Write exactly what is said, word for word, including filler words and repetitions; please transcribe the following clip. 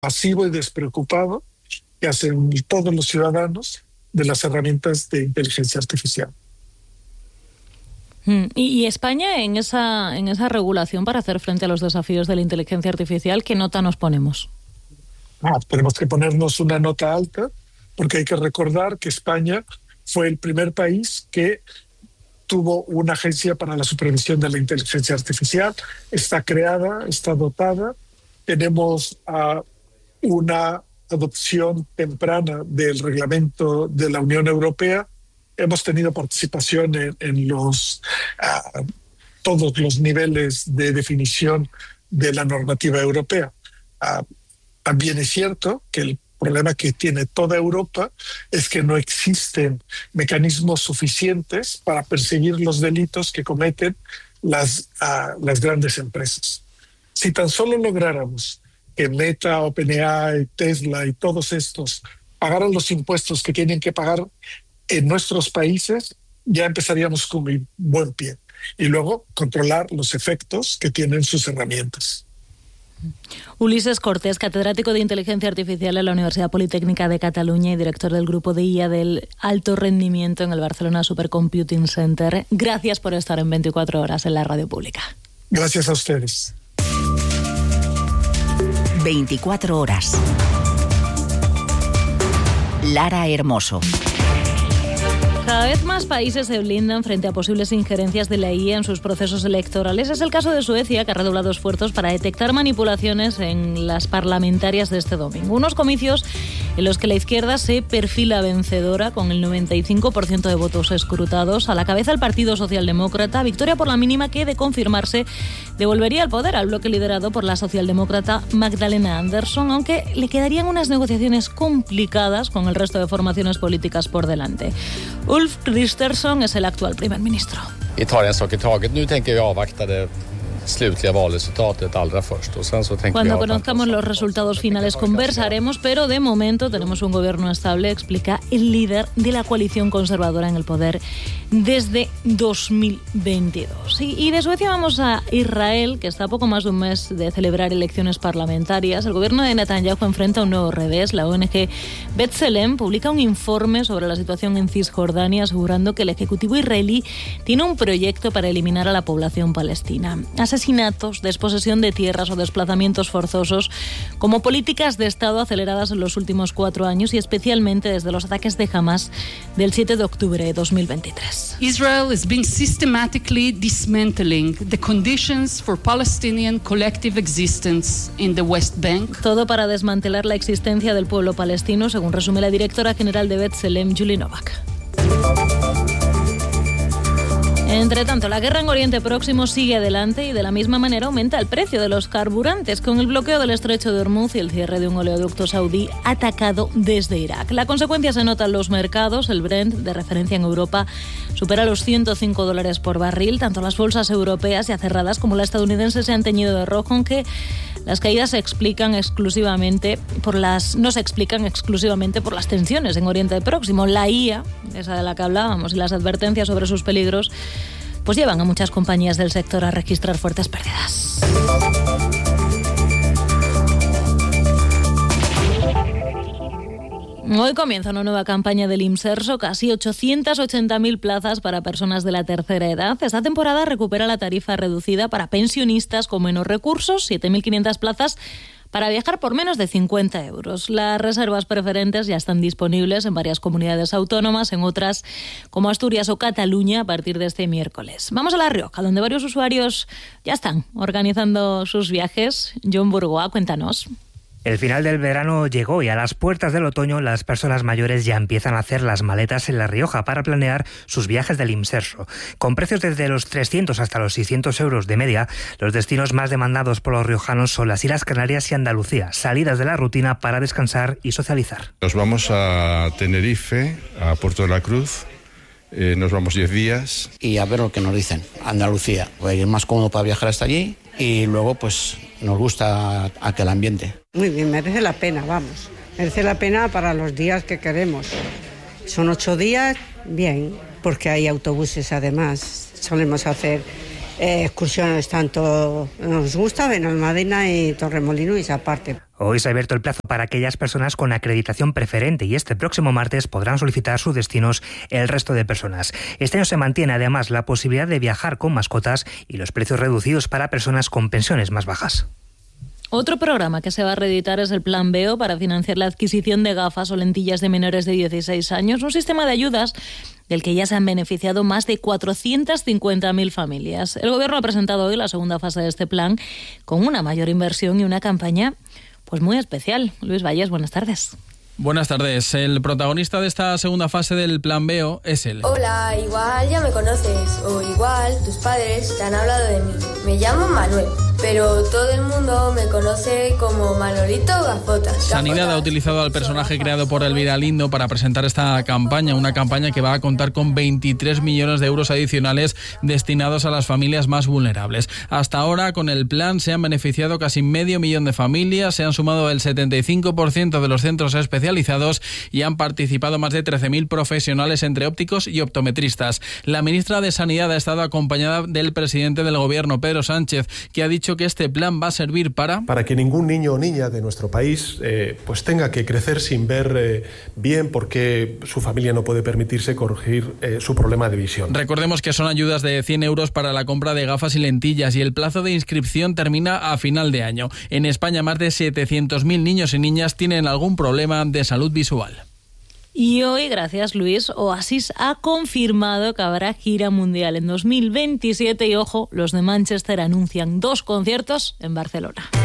pasivo y despreocupado que hacen todos los ciudadanos de las herramientas de inteligencia artificial. Mm. ¿Y, y España en esa, en esa regulación para hacer frente a los desafíos de la inteligencia artificial, qué nota nos ponemos? Ah, tenemos que ponernos una nota alta, porque hay que recordar que España fue el primer país que tuvo una agencia para la supervisión de la inteligencia artificial. Está creada, está dotada. Tenemos uh, una adopción temprana del reglamento de la Unión Europea. Hemos tenido participación en, en los, uh, todos los niveles de definición de la normativa europea. Uh, también es cierto que el problema que tiene toda Europa es que no existen mecanismos suficientes para perseguir los delitos que cometen las, uh, las grandes empresas. Si tan solo lográramos que Meta, OpenAI, Tesla y todos estos pagaran los impuestos que tienen que pagar en nuestros países, ya empezaríamos con un buen pie. Y luego controlar los efectos que tienen sus herramientas. Ulises Cortés, catedrático de Inteligencia Artificial en la Universidad Politécnica de Cataluña y director del grupo de I A del alto rendimiento en el Barcelona Supercomputing Center. Gracias por estar en veinticuatro horas en la radio pública. Gracias a ustedes. veinticuatro horas. Lara Hermoso. Cada vez más países se blindan frente a posibles injerencias de la I A en sus procesos electorales. Es el caso de Suecia, que ha redoblado esfuerzos para detectar manipulaciones en las parlamentarias de este domingo. Unos comicios en los que la izquierda se perfila vencedora con el noventa y cinco por ciento de votos escrutados. A la cabeza el Partido Socialdemócrata, victoria por la mínima que, de confirmarse, devolvería el poder al bloque liderado por la socialdemócrata Magdalena Andersson, aunque le quedarían unas negociaciones complicadas con el resto de formaciones políticas por delante. Ulf Kristersson es el actual primer ministro. Vi tar en sak i taget. Nu tänker vi avvakta det slutliga valresultatet allra först och sen så tänker Cuando vi conozcamos los resultados finales conversaremos, pero de momento tenemos un gobierno estable, explica el líder de la coalición conservadora en el poder desde dos mil veintidós. Y, y de Suecia vamos a Israel, que está a poco más de un mes de celebrar elecciones parlamentarias. El gobierno de Netanyahu enfrenta un nuevo revés. La O N G B'Tselem publica un informe sobre la situación en Cisjordania, asegurando que el ejecutivo israelí tiene un proyecto para eliminar a la población palestina. Asesinatos, desposesión de tierras o desplazamientos forzosos como políticas de Estado aceleradas en los últimos cuatro años y especialmente desde los ataques de Hamas del siete de octubre de dos mil veintitrés. Israel has been systematically dismantling the conditions for Palestinian collective existence in the West Bank. Todo para desmantelar la existencia del pueblo palestino, según resume la directora general de B'Tselem, Julie Novak. Entre tanto, la guerra en Oriente Próximo sigue adelante y de la misma manera aumenta el precio de los carburantes con el bloqueo del estrecho de Hormuz y el cierre de un oleoducto saudí atacado desde Irak. La consecuencia se nota en los mercados. El Brent, de referencia en Europa, supera los ciento cinco dólares por barril. Tanto las bolsas europeas ya cerradas como la estadounidense se han teñido de rojo, aunque las caídas se explican exclusivamente por las, no se explican exclusivamente por las tensiones en Oriente Próximo. La I A, esa de la que hablábamos, y las advertencias sobre sus peligros, pues llevan a muchas compañías del sector a registrar fuertes pérdidas. Hoy comienza una nueva campaña del Imserso, casi ochocientas ochenta mil plazas para personas de la tercera edad. Esta temporada recupera la tarifa reducida para pensionistas con menos recursos, siete mil quinientas plazas para viajar por menos de cincuenta euros. Las reservas preferentes ya están disponibles en varias comunidades autónomas, en otras como Asturias o Cataluña a partir de este miércoles. Vamos a La Rioja, donde varios usuarios ya están organizando sus viajes. John Burgoa, cuéntanos. El final del verano llegó y a las puertas del otoño las personas mayores ya empiezan a hacer las maletas en La Rioja para planear sus viajes del Imserso. Con precios desde los trescientos hasta los seiscientos euros de media, los destinos más demandados por los riojanos son las Islas Canarias y Andalucía, salidas de la rutina para descansar y socializar. Nos vamos a Tenerife, a Puerto de la Cruz. Eh, nos vamos diez días. Y a ver lo que nos dicen. Andalucía, pues es más cómodo para viajar hasta allí y luego pues nos gusta aquel ambiente. Muy bien, merece la pena, vamos. Merece la pena para los días que queremos. Son ocho días, bien, porque hay autobuses además. Solemos hacer eh, excursiones tanto, nos gusta Benalmádena y Torremolinos y esa parte. Hoy se ha abierto el plazo para aquellas personas con acreditación preferente y este próximo martes podrán solicitar sus destinos el resto de personas. Este año se mantiene además la posibilidad de viajar con mascotas y los precios reducidos para personas con pensiones más bajas. Otro programa que se va a reeditar es el Plan B E O para financiar la adquisición de gafas o lentillas de menores de dieciséis años, un sistema de ayudas del que ya se han beneficiado más de cuatrocientas cincuenta mil familias. El Gobierno ha presentado hoy la segunda fase de este plan con una mayor inversión y una campaña pues muy especial. Luis Valles, buenas tardes. Buenas tardes. El protagonista de esta segunda fase del Plan B E O es él. Hola, igual ya me conoces, o igual tus padres te han hablado de mí. Me llamo Manuel, pero todo el mundo me conoce como Manolito Gafotas. Sanidad ha utilizado al personaje creado por Elvira Lindo para presentar esta campaña, una campaña que va a contar con veintitrés millones de euros adicionales destinados a las familias más vulnerables. Hasta ahora, con el plan, se han beneficiado casi medio millón de familias, se han sumado el setenta y cinco por ciento de los centros especializados y han participado más de trece mil profesionales entre ópticos y optometristas. La ministra de Sanidad ha estado acompañada del presidente del Gobierno, Pedro Sánchez, que ha dicho que este plan va a servir para... Para que ningún niño o niña de nuestro país eh, pues tenga que crecer sin ver eh, bien porque su familia no puede permitirse corregir eh, su problema de visión. Recordemos que son ayudas de cien euros para la compra de gafas y lentillas y el plazo de inscripción termina a final de año. En España, más de setecientos mil niños y niñas tienen algún problema de salud visual. Y hoy, gracias Luis, Oasis ha confirmado que habrá gira mundial en dos mil veintisiete y ojo, los de Manchester anuncian dos conciertos en Barcelona.